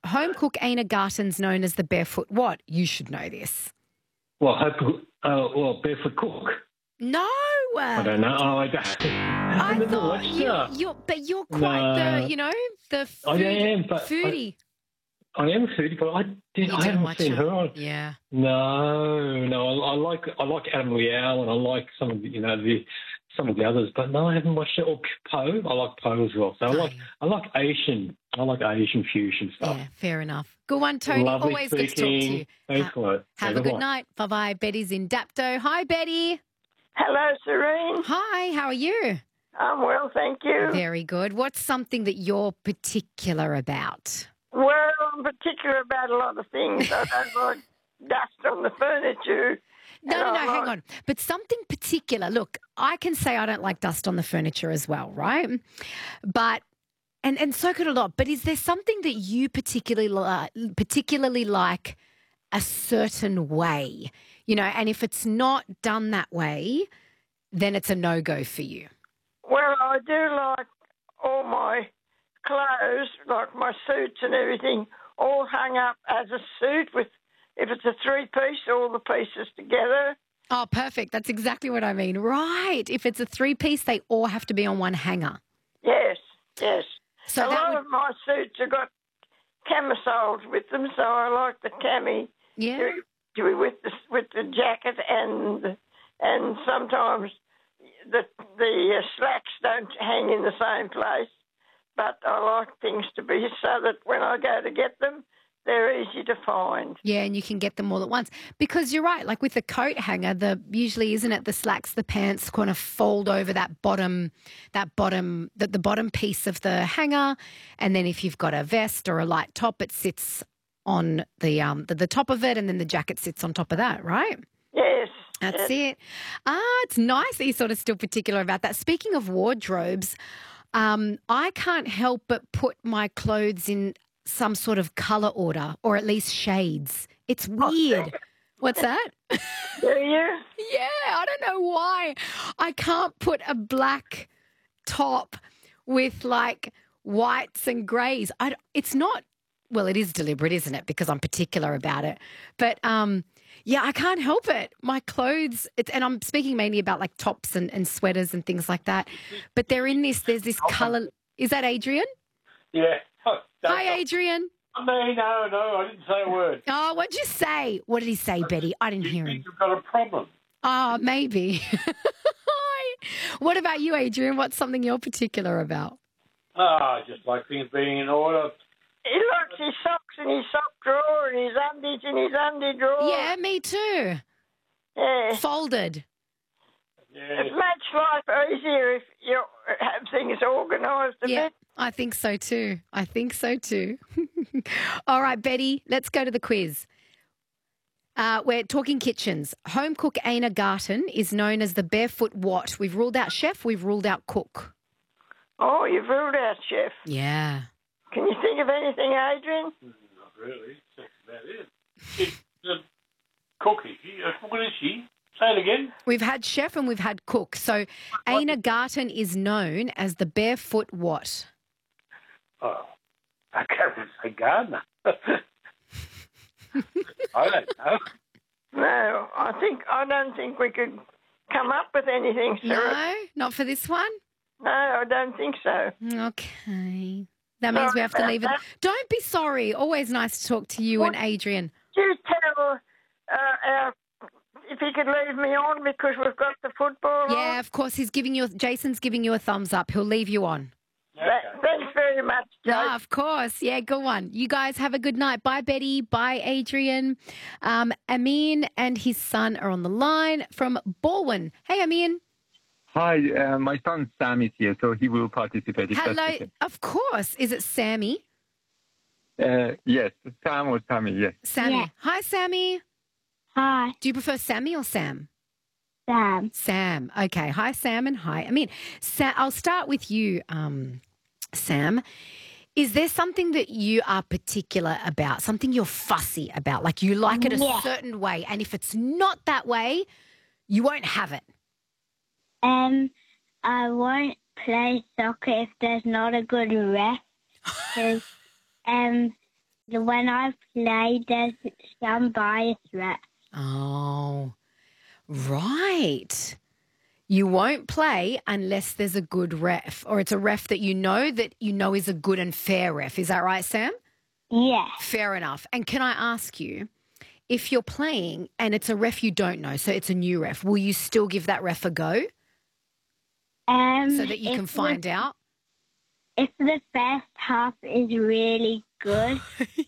home cook Aina Garton's known as the barefoot what? You should know this. Well, barefoot cook. No. I don't know. Oh, I don't. I never thought watched her. you're quite the foodie. I am a foodie, but I haven't seen her on. Yeah. No. I like Adam Liao, and I like some of some of the others, but no, I haven't watched it. Or Poe, I like Poe as well. So I like Asian fusion stuff. Yeah, fair enough. Good one, Tony. Lovely Always good to talk to you. Thanks a lot. Have a good night. Bye-bye. Betty's in Dapto. Hi, Betty. Hello, Serene. Hi, how are you? I'm well, thank you. Very good. What's something that you're particular about? Well, I'm particular about a lot of things. I don't like dust on the furniture. No, hang on. But something particular. Look, I can say I don't like dust on the furniture as well, right? But and so could a lot. But is there something that you particularly like a certain way? You know, and if it's not done that way, then it's a no-go for you. Well, I do like all my clothes, like my suits and everything, all hung up as a suit with, if it's a three-piece, all the pieces together. Oh, perfect. That's exactly what I mean. Right. If it's a three-piece, they all have to be on one hanger. Yes. So a lot of my suits have got camisoles with them, so I like the cami to be with the jacket, and sometimes the slacks don't hang in the same place. But I like things to be so that when I go to get them, they're easy to find. Yeah, and you can get them all at once. Because you're right, like with the coat hanger, usually, isn't it, the slacks, the pants kind of fold over the bottom piece of the hanger, and then if you've got a vest or a light top, it sits on the top of it, and then the jacket sits on top of that, right? Yes. That's it. It's nice that you're sort of still particular about that. Speaking of wardrobes, I can't help but put my clothes in some sort of colour order, or at least shades. It's weird. What's that? Do you? Yeah, I don't know why. I can't put a black top with like whites and greys. It's not, well, it is deliberate, isn't it? Because I'm particular about it. But yeah, I can't help it. My clothes, and I'm speaking mainly about like tops and sweaters and things like that. But there's this colour. Is that Adrian? Yeah. Hi, Adrian. No, I didn't say a word. Oh, what'd you say? What did he say, Betty? I didn't hear him. You've got a problem. Oh, maybe. What about you, Adrian? What's something you're particular about? I just like things being in order. He likes his socks in his sock drawer and his undies in his undie drawer. Yeah, me too. Yeah. Folded. Yeah. It makes life easier if you have things organised a bit. I think so too. All right, Betty, let's go to the quiz. We're talking kitchens. Home cook Aina Garton is known as the barefoot what? We've ruled out chef, we've ruled out cook. Oh, you've ruled out chef. Yeah. Can you think of anything, Adrian? Not really. That's about it. She's a cookie. What is she? Say it again. We've had chef and we've had cook. So Aina Garton is known as the barefoot what? Oh, I can't say gardener. I don't know. No, I don't think we could come up with anything, Sarah. No, not for this one? No, I don't think so. Okay. That means we have to leave it. Don't be sorry. Always nice to talk to you and Adrian. You tell if he could leave me on because we've got the football on. Yeah, of course. Jason's giving you a thumbs up. He'll leave you on. Thanks very much, Joe. No, of course. Yeah, good one. You guys have a good night. Bye, Betty. Bye, Adrian. Amin and his son are on the line from Balwyn. Hey, Amin. Hi, my son Sam is here, so he will participate. Hello. Of course. Is it Sammy? Yes, Sam or Sammy, yes. Sammy. Yeah. Hi, Sammy. Hi. Do you prefer Sammy or Sam? Sam. Sam. Okay. Hi, Sam, and hi. I'll start with you, Sam. Is there something that you are particular about, something you're fussy about, like you like it a certain way, and if it's not that way, you won't have it? I won't play soccer if there's not a good ref. Because when I play, there's some bias refs. Oh, right. You won't play unless there's a good ref, or it's a ref that you know is a good and fair ref. Is that right, Sam? Yeah. Fair enough. And can I ask you, if you're playing and it's a ref you don't know, so it's a new ref, will you still give that ref a go so that you can find out? If the first half is really good,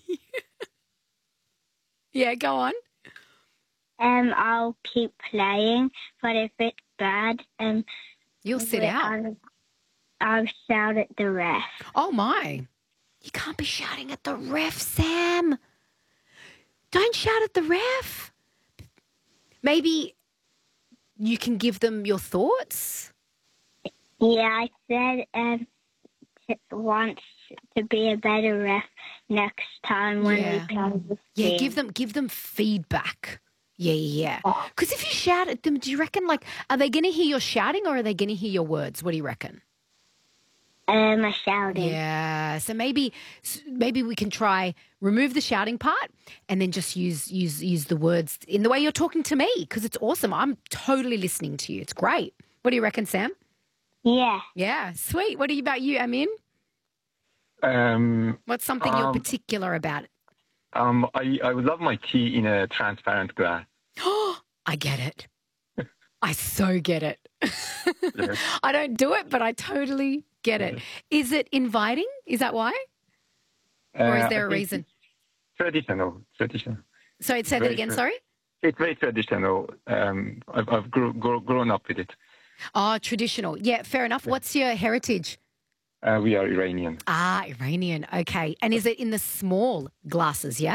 yeah, go on. I'll keep playing. But if it's bad, you'll sit out. I'll shout at the ref. Oh my! You can't be shouting at the ref, Sam. Don't shout at the ref. Maybe you can give them your thoughts. Yeah, I said wants to be a better ref next time when we play this game. Give them feedback. Yeah. Because if you shout at them, do you reckon, are they going to hear your shouting or are they going to hear your words? What do you reckon? A shouting. Yeah. So maybe we can try remove the shouting part and then just use the words in the way you're talking to me, because it's awesome. I'm totally listening to you. It's great. What do you reckon, Sam? Yeah. Yeah. Sweet. What about you, Amin? What's something you're particular about? I would love my tea in a transparent glass. Oh, I get it. I so get it. Yes. I don't do it, but I totally get it. Is it inviting? Is that why? Or is there a reason? Traditional. So say that again, sorry? It's very traditional. I've grown up with it. Oh, traditional. Yeah, fair enough. What's your heritage? We are Iranian. Ah, Iranian. Okay. And is it in the small glasses, yeah?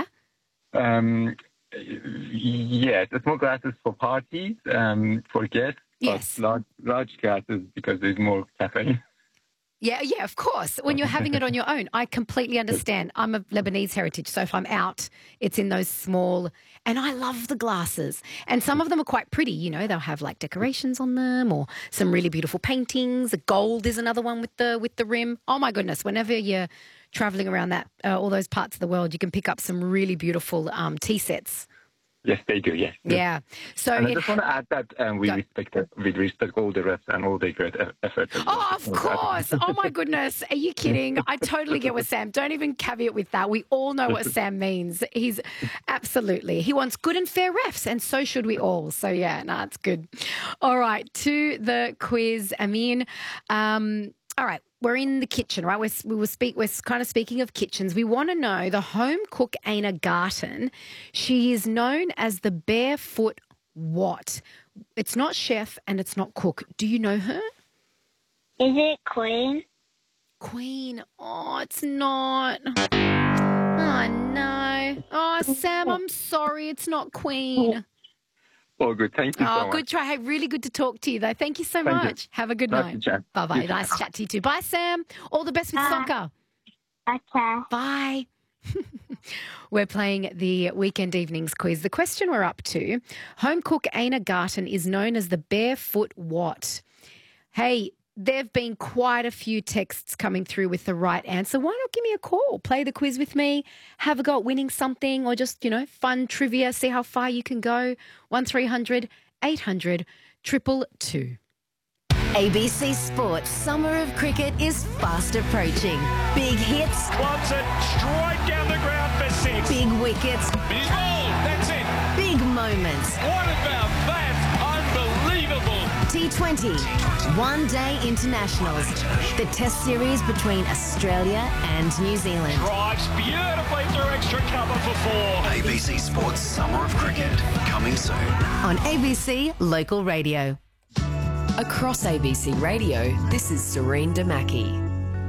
Yes, the small glasses for parties, for guests. Yes. But large glasses because there's more caffeine. Yeah, of course. When you're having it on your own, I completely understand. I'm of Lebanese heritage, so if I'm out, it's in those small, and I love the glasses. And some of them are quite pretty, they'll have decorations on them or some really beautiful paintings. The gold is another one with the rim. Oh my goodness, whenever you're traveling around all those parts of the world, you can pick up some really beautiful tea sets. Yes, they do. Yes. Yeah. So and I just want to add that we respect all the refs and all their great efforts. Oh, of course. Oh my goodness. Are you kidding? I totally get what Sam. Don't even caveat with that. We all know what Sam means. He's absolutely. He wants good and fair refs, and so should we all. So yeah, it's good. All right, to the quiz, Amin. All right, we're in the kitchen, right? We're kind of speaking of kitchens. We want to know the home cook Aina Garten. She is known as the barefoot what? It's not chef and it's not cook. Do you know her? Is it Queen? Queen. Oh, it's not. Oh no. Oh, Sam, I'm sorry. It's not Queen. Oh, good. Thank you so much. Oh, good try. Hey, really good to talk to you, though. Thank you so much. Have a good night. Bye-bye. Nice chat to you too. Bye, Sam. All the best with soccer. Okay. Bye. We're playing the Weekend Evenings quiz. The question we're up to, home cook Aina Garten is known as the barefoot what? Hey, there have been quite a few texts coming through with the right answer. Why not give me a call? Play the quiz with me. Have a go at winning something or just, fun trivia. See how far you can go. 1300 800 222. ABC Sports Summer of Cricket is fast approaching. Big hits. Wants it straight down the ground for six. Big wickets. He's bowled. That's it. Big moments. What about that? Unbelievable. T20. One-day internationals. The test series between Australia and New Zealand. Drives beautifully through extra cover for four. ABC Sports Summer of Cricket. Coming soon. On ABC Local Radio. Across ABC Radio, this is Serene Damaki.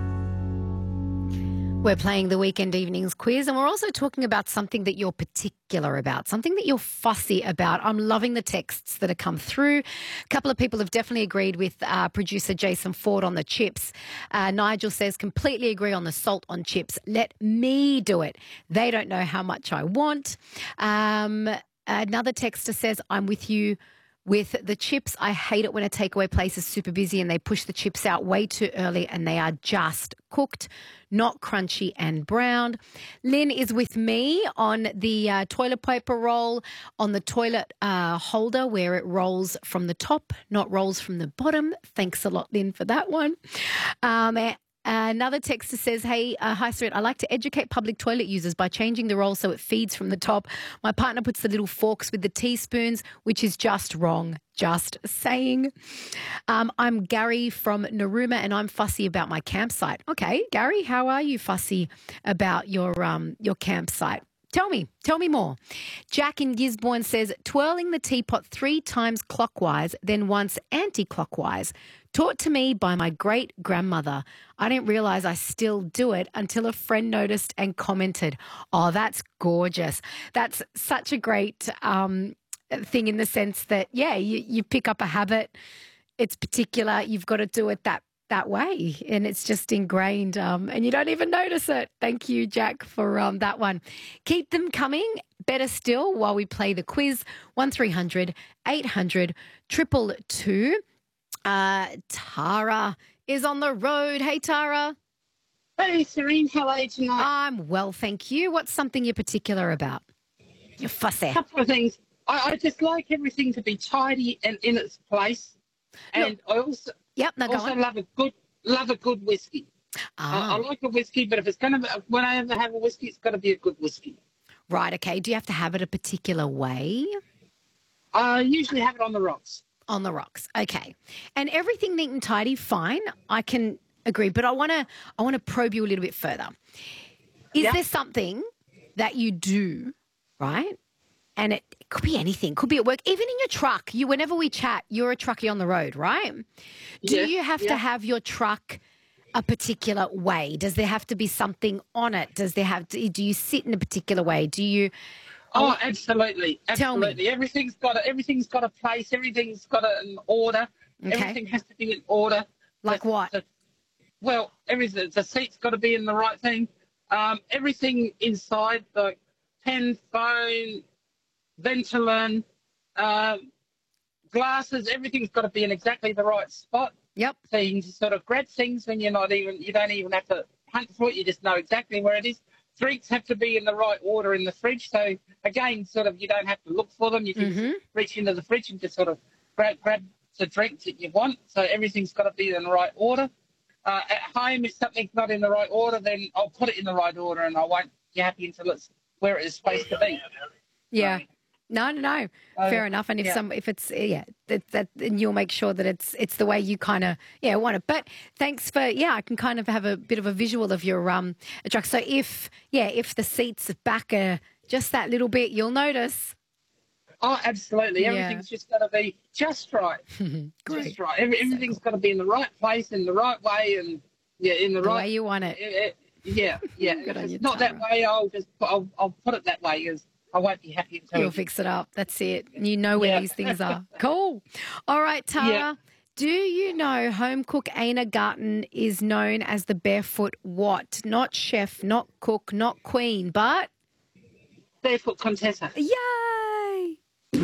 We're playing the Weekend Evenings quiz, and we're also talking about something that you're particular about, something that you're fussy about. I'm loving the texts that have come through. A couple of people have definitely agreed with producer Jason Ford on the chips. Nigel says, completely agree on the salt on chips. Let me do it. They don't know how much I want. Another texter says, I'm with you With the chips, I hate it when a takeaway place is super busy and they push the chips out way too early and they are just cooked, not crunchy and browned. Lynn is with me on the toilet paper roll, on the toilet holder where it rolls from the top, not rolls from the bottom. Thanks a lot, Lynn, for that one. Another texter says, hey, hi, Sarit, I like to educate public toilet users by changing the roll so it feeds from the top. My partner puts the little forks with the teaspoons, which is just wrong. Just saying. I'm Gary from Narooma and I'm fussy about my campsite. Okay, Gary, how are you fussy about your campsite? Tell me more. Jack in Gisborne says, twirling the teapot 3 times clockwise, then once anti-clockwise. Taught to me by my great-grandmother. I didn't realise I still do it until a friend noticed and commented. Oh, that's gorgeous. That's such a great thing in the sense that, yeah, you pick up a habit. It's particular. You've got to do it that way, and it's just ingrained, and you don't even notice it. Thank you, Jack, for that one. Keep them coming. Better still, while we play the quiz, 1300 800 222. Tara is on the road. Hey, Tara. Hey, Serene. How are you tonight? I'm well, thank you. What's something you're particular about? You're fussy. A couple of things. I just like everything to be tidy and in its place, and I also love a good whiskey. I like a whiskey, but if it's going to, when I ever have a whiskey, it's got to be a good whiskey. Right. Okay. Do you have to have it a particular way? I usually have it on the rocks. On the rocks. Okay. And everything neat and tidy, fine. I can agree, but I want to probe you a little bit further. Is there something that you do, right? And it could be anything. Could be at work, even in your truck. Whenever we chat, you're a truckie on the road, right? Do you have to have your truck a particular way? Does there have to be something on it? Do you sit in a particular way? Do you? Oh, absolutely. Tell me. Everything's got a place. Everything's got an order. Okay. Everything has to be in order. Like what? Everything. The seat's got to be in the right thing. Everything inside, the pen, phone, Ventolin, glasses, everything's got to be in exactly the right spot. Yep. So you can just sort of grab things when you don't even have to hunt for it. You just know exactly where it is. Drinks have to be in the right order in the fridge. So again, sort of, you don't have to look for them. You can just reach into the fridge and just sort of grab the drinks that you want. So everything's got to be in the right order. At home, if something's not in the right order, then I'll put it in the right order and I won't be happy until it's where it is supposed to be. Yeah. No. Fair enough. And if it's that then you'll make sure that it's the way you kind of want it. But thanks for I can kind of have a bit of a visual of your truck. So if the seats back just that little bit, you'll notice. Oh, absolutely. Everything's just got to be just right. Great. Just right. Everything's got to be in the right place, in the right way, and in the right way you want it. Yeah. Good on if you, it's not Tara. that way, I'll put it that way because I won't be happy until You'll fix it up. That's it. You know where these things are. Cool. All right, Tara. Yeah. Do you know home cook Aina Garten is known as the barefoot what? Not chef, not cook, not queen, but barefoot Contessa. Yay!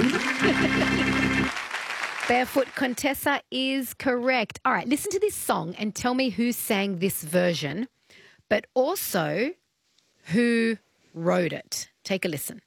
Barefoot Contessa is correct. All right, listen to this song and tell me who sang this version, but also who wrote it. Take a listen.